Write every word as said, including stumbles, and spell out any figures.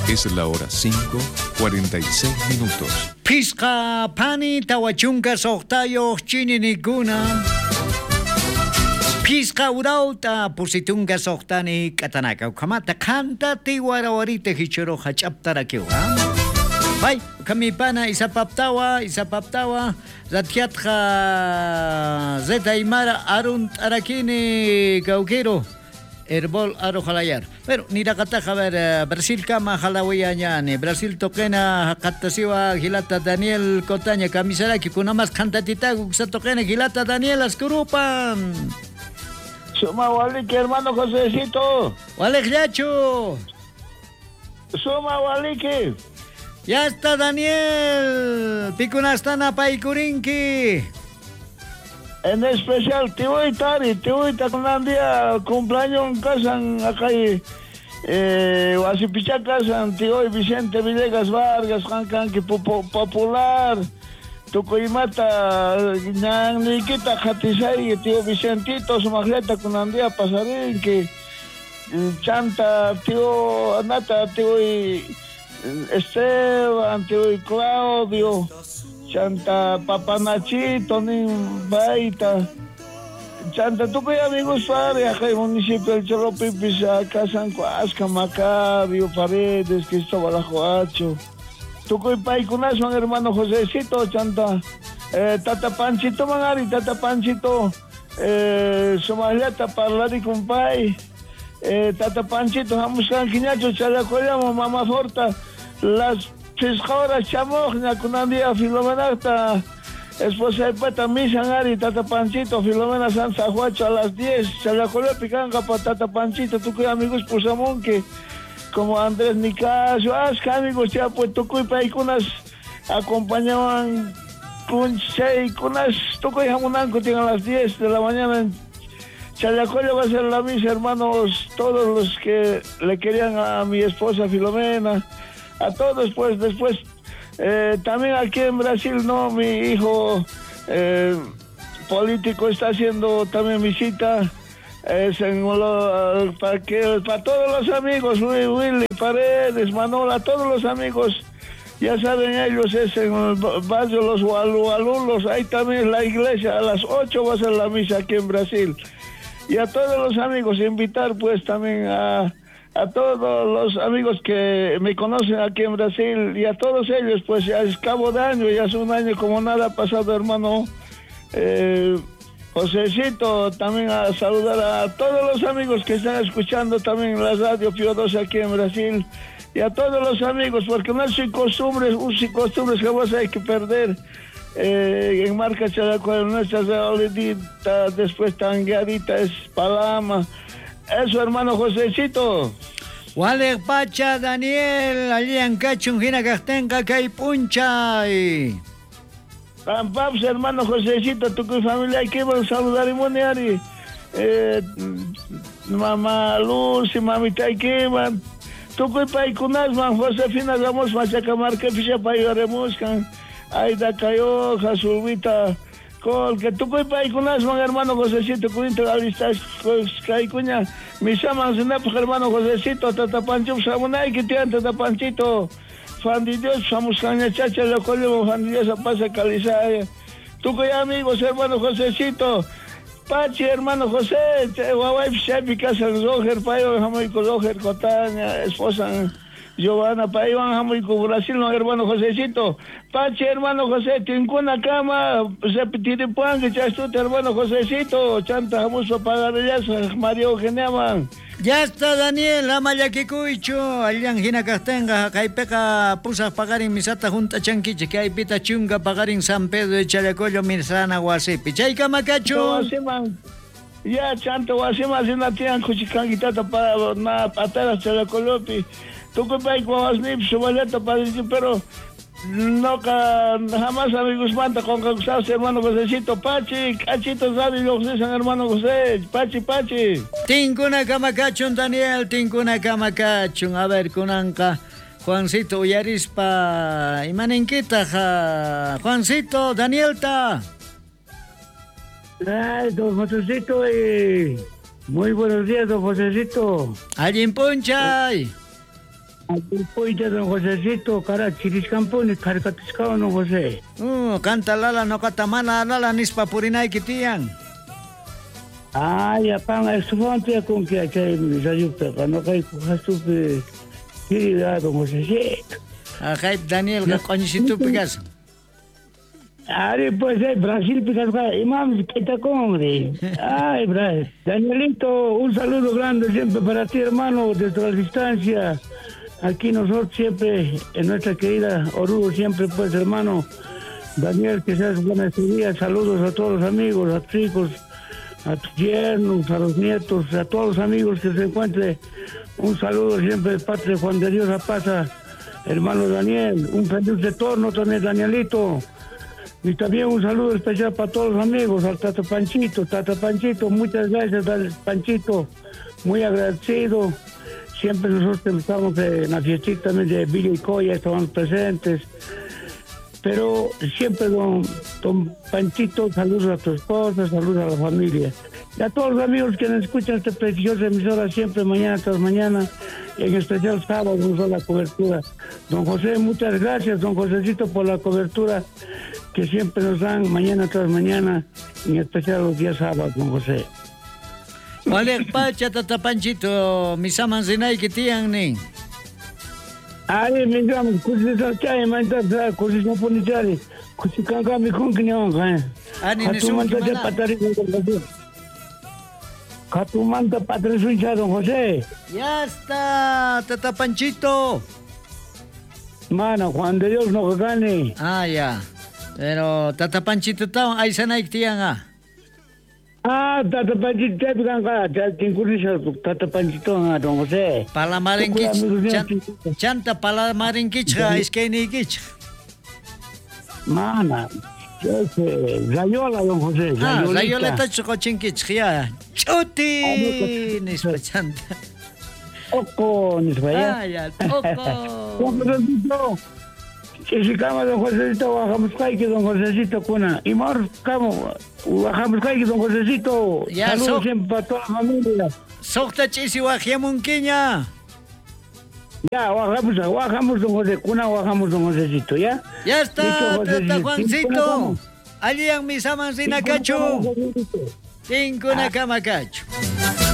Es la hora cinco, cuarenta y seis minutos. Pisca pani tawachunka sohtayo chininikuna. Pisca urauta pusitunga sohtani katanaka. Kamata kanta tiwarawarite hichoro hachaptarakyo. Bay, kami pana isapaptawa, isapaptawa. Zatiatja zeta imara arun arakini gaukero. Herbol aro halayar. Pero ni rakata haber Brasil kama halawiyanya Brasil tokena katasiwa Gilata Daniel Kotanya kamisaraki kunamas kantatita sa tokena Gilata Daniel Askurupan. Suma walik hermano Josecito. Walik yacho. Suma waliki. Ya está Daniel. Pikunastana paikurinki. En especial, tío Itari, tío Itaconandia, cumpleaños en casa, acá, eh, Wasipichaca, tío Vicente Villegas Vargas, Hankanki Popular, Tucoimata, Nikita Hatisay, tío Vicentito, Sumagleta, Conandia, Pasarín, que Chanta, tío Anata, tío Esteban, tío Claudio. Chanta Papanachito, ni Baita. Chanta, tú que amigos para acá el municipio del Chorropipis, acá San Cuasca, Macabio, Paredes, Cristóbal Ajoacho. Tú que pay con eso, hermano Josecito, Chanta. Eh, tata Panchito Mangari, Tata Panchito, eh, Somaleta, Parlari con Pay. Eh, tata Panchito, vamos a Quiñacho, Chalacoyamo, Mamá Forta, las Fiscora Chamogna, Kunandia, Filomenata, esposa de Pata Misangari, Tata Panchito, Filomena San Sajuacho a las diez, se la coló picanga para Tata Panchito, tú que amigos Pusamonque, como Andrés Nicasio, Asca, amigos, ya pues tú que para cunas acompañaban con seis, cunas, tú que jamunanco tienen a las diez de la mañana en Chayacoya va a ser la misa, hermanos, todos los que le querían a mi esposa Filomena. A todos, pues, después, eh, también aquí en Brasil, ¿no? Mi hijo eh, político está haciendo también visita, es en lo, para, que, para todos los amigos, Willy, Paredes, Manola, todos los amigos, ya saben ellos, es en el barrio Los Gualualulos, ahí también la iglesia, a las ocho va a ser la misa aquí en Brasil. Y a todos los amigos, invitar pues también a... a todos los amigos que me conocen aquí en Brasil y a todos ellos, pues ya es cabo de año, ya es un año como nada ha pasado, hermano eh, Josecito, también a saludar a todos los amigos que están escuchando también la radio Pío doce aquí en Brasil y a todos los amigos, porque no es costumbres, usos y costumbres que vos hay que perder. Eh, en marca Chalaco, nuestra realidad, después tangueadita es Palama. Eso, hermano Josecito. Wale Pacha Daniel, allí en Cachungina Castenca, Caipunchay. Pampaps, hermano Josecito, tu familia aquí van a saludar y monear. Eh, mamá Lucy, mamita aquí van. Tu que pay kunas man, Josefina Ramos, Machacamarca, Fisha Payoremuscan, Aida Cayoja, Sulvita. Col que tú que pay con las man hermano Josecito cuenta la lista que cuña mi llaman senap hermano Josecito Tata Pancho samunay que tiene Tata Panchito fan de Dios vamos caña chacha lo colmo fan de Dios pasa calizaya tú que amigos hermano Josecito Pachi hermano José guay chepi casa Roger payo jamoy con Roger Cotaña esposa Giovanna, pa' Iván Jamaico, Brasil, no, hermano Josecito. Pachi, hermano José, tincuna cama, se tiripuan, que ya estuvo, hermano Josecito. Chanta, vamos a pagar ya, Mario Geneman. Ya está, Daniel, amaya kikuicho, alian hina castenga, caipeca, pusas pagar en misata junta chanquiche, que hay pita chunga pagar en San Pedro de Chalacoyo, Mirsana, Guasipi. Chayca macacho. Ya, chanta, Guasima, si no tienen cuchicanguitata para na patera Chalacolopi. Tú que pay con las nips, su maleta para decir, pero no jamás amigos manta con causados hermano Josecito, Pachi, Cachito Zari, lo José, hermano José, Pachi, Pachi. Tincuna camacachun, Daniel, tincuna camacachun, a ver, kunanka, Juancito Uyarispa, imanenquita, ja, Juancito, Danielta. Ay, don Josecito, eh, muy buenos días, don Josecito. Allí en Punchay. Poita don Josecito, cara, chiriscamponi, carcatiscao don José. Uh, canta lala no katamana lala nispa purinay kitiyan. Ay, apang estufante con que achay mi sayupe, no kay kuhasupe, kirida don Josecito. Ah, kay Daniel ka konyisitu pikas. Ari, pues, eh, Brasil, pikas ka, imam, kita hombre. Ay, Brasil. Danielito, un saludo grande siempre para ti, hermano, desde la distancia. Aquí nosotros siempre, en nuestra querida Oruro, siempre, pues, hermano, Daniel, que seas buena este día. Saludos a todos los amigos, a tus hijos, a tus yernos, a los nietos, a todos los amigos que se encuentren. Un saludo siempre de parte de Juan de Dios Apaza, hermano Daniel. Un feliz retorno también, Danielito. Y también un saludo especial para todos los amigos, al Tata Panchito. Tata Panchito, muchas gracias, Panchito. Muy agradecido. Siempre nosotros estamos en la fiestita de Villa y Coya, estábamos presentes. Pero siempre, don, don Panchito, saludos a tu esposa, saludos a la familia. Y a todos los amigos que nos escuchan esta preciosa emisora siempre, mañana tras mañana, y en especial sábado, con la cobertura. Don José, muchas gracias, don Josecito, por la cobertura que siempre nos dan mañana tras mañana, en especial los días sábados, don José. Wale pacha Tata Panchito, misaman zinay kitiyan ning. Ay, mi gam, kusi sa chay, manta sa kusi sa punichari, kusi kanga mi kung kinyawan ka. Ani ni Katumanta Suki sa mana. patari don José. Katumanta patari suya, don José. Ya está, Tata Panchito. Mana, Juan de Dios no gane. Ah, ya. Pero Tata Panchito tao, ay sanay kitiyan ah. Ah, Tata Panchito, tayo kang ka, tingkuri sa Tata Panchito nga, don José. Palamaring Kuya, kich, amigos niya, chan, Tito. chanta palamaring kich ka, iskay ni kich. Mana, ese, Rayola, don José, Ah, Rayolita. layo leta choko chinkich kaya. Chuti! Nispa chanta. Oko, ni Ah, Israel. ya, toko. Don Josecito, si kama don Josecito, bajamos kay don Josecito kuna. Imor, kamo, bajamos kay don Josecito. Ya, Saludos so- siempre para toda la familia. Sokta chisi wajiamun kinya. Ya, bajamos, bajamos don José, kuna bajamos don Josecito, ¿ya? Ya Listo, está, Josecito. Tata Juancito. Tinkuna Ali ang misaman kamo. sinakacho. Josecito. Tingko na kamakacho.